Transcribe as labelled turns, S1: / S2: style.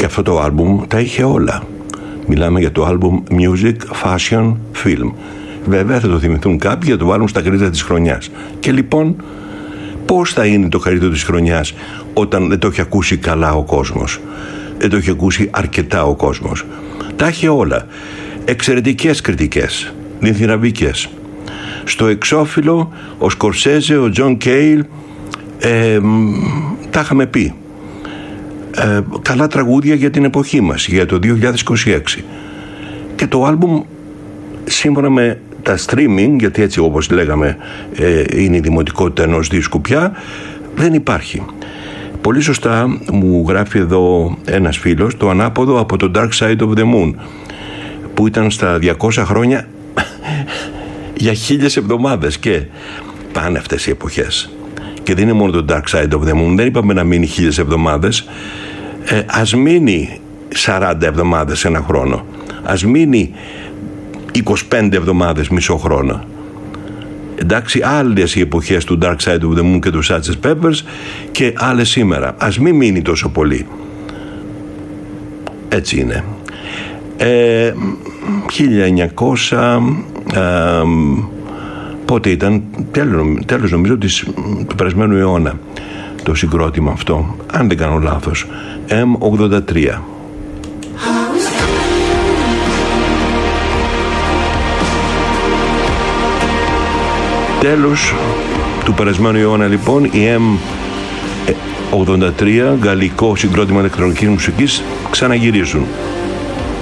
S1: αυτό το άλμπουμ τα είχε όλα. Μιλάμε για το άλμπουμ Music, Fashion, Film. Βέβαια θα το θυμηθούν κάποιοι, θα το βάλουν στα καλύτερα της χρονιάς. Και λοιπόν, πώς θα είναι το καλύτερο της χρονιάς όταν δεν το έχει ακούσει καλά ο κόσμος, δεν το έχει ακούσει αρκετά ο κόσμος? Τα είχε όλα. Εξαιρετικές κριτικές, δυνθυραβικές. Στο εξώφυλλο ο Σκορσέζε, ο Τζον Κέιλ, τα είχαμε πει. Καλά τραγούδια για την εποχή μας, για το 2026. Και το άλμπουμ, σύμφωνα με τα streaming, γιατί έτσι όπως λέγαμε είναι η δημοτικότητα ενός δίσκου πια, δεν υπάρχει. Πολύ σωστά μου γράφει εδώ ένας φίλος το ανάποδο από το Dark Side of the Moon, που ήταν στα 200 χρόνια για 1000 εβδομάδες, και πάνε αυτές οι εποχές. Και δεν είναι μόνο το Dark Side of the Moon, δεν είπαμε να μείνει 1000 εβδομάδες, ας μείνει 40 εβδομάδες ένα χρόνο, ας μείνει 25 εβδομάδες μισό χρόνο. Εντάξει, άλλες οι εποχές του Dark Side of the Moon και του Sgt. Pepper's και άλλες σήμερα. Ας μην μείνει τόσο πολύ. Έτσι είναι. 1900 πότε ήταν, τέλος νομίζω του περασμένου αιώνα το συγκρότημα αυτό, αν δεν κάνω λάθος. M83. Τέλος του περασμένου αιώνα λοιπόν, η M83, γαλλικό συγκρότημα ηλεκτρονικής μουσικής, ξαναγυρίζουν.